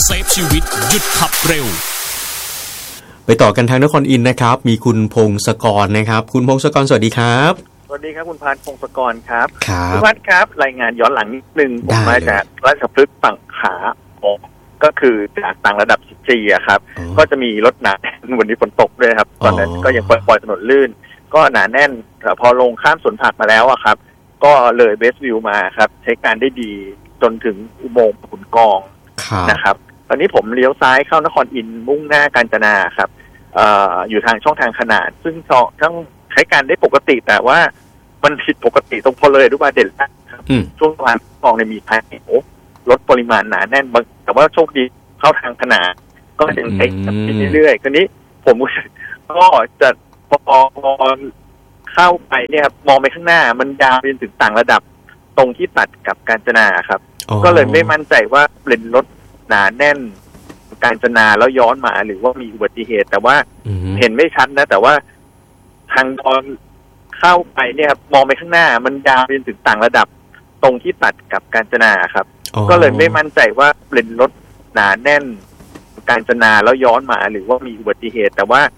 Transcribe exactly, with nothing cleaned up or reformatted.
เซฟชีวิตหยุดขับเร็วไปต่อกันทางนครอินทร์นะครับมีคุณพงศกรนะครับคุณพงศกรสวัสดีครับสวัสดีครับคุณพันธ์พงศกรครับครับคุณพันธ์ครับรายงานย้อนหลังนิดนึงผมมาจากราชพฤกษ์ฝั่งขาออกก็คือจากต่างระดับสิบสี่อะครับก็จะมีรถหนาแน่นวันนี้ฝนตกด้วยครับตอนนั้นก็ยังปล่อยถนนลื่นก็หนาแน่นพอลงข้ามสวนผักมาแล้วอะครับก็เลยเบสวิวมาครับใช้การได้ดีจนถึงอุโมงค์ขุนกองนะครับตอนนี้ผมเลี้ยวซ้ายเข้านครอินทร์มุ่งหน้ากาญจนาครับเอ่ออยู่ทางช่องทางขนานซึ่งทั้งใช้การได้ปกติแต่ว่ามันผิดปกติตรงพลเลยรู้ป่ะเด่นครับช่วงทางกองในมีพายุลดปริมาณหนาแน่นแต่ว่าโชคดีเข้าทางขนานก็ยังใช้ไปเรื่อยๆคราวนี้ผมก็จะพอเข้าไปเนี่ยครับมองไปข้างหน้ามันยาวไปถึงต่างระดับตรงที่ตัดกับกาญจนาครับก็เลยไม่มั่นใจว่าเป็นรถหนาแน่นกาญจนาแล้วย้อนมาหรือว่ามีอุบัติเหตุแต่ว่าเห็นไม่ชัดนะแต่ว่าทางตอนเข้าไปเนี่ยครับมองไปข้างหน้ามันยาวไปถึงต่างระดับตรงที่ตัดกับกาญจนาครับก็เลยไม่มั่นใจว่าเป็นรถหนาแน่นกาญจนาแล้วย้อนมาหรือว่ามีอุบัติเหตุแต่ว่า